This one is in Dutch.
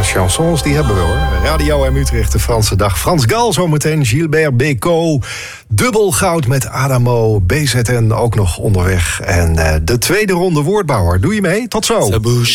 chansons, die hebben we hoor. Radio M Utrecht, de Franse dag. Frans Gal zometeen, Gilbert Bécaud. Dubbel goud met Adamo, BZN ook nog onderweg. En de tweede ronde woordbouwer. Doe je mee? Tot zo.